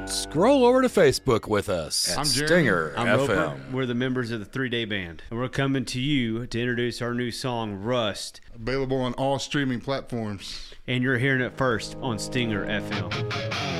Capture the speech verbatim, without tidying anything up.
scroll over to Facebook with us at I'm Jeremy. Stinger I'm F Roper. M. We're the members of the Three Day Band. And we're coming to you to introduce our new song, Rust. Available on all streaming platforms. And you're hearing it first on Stinger F M.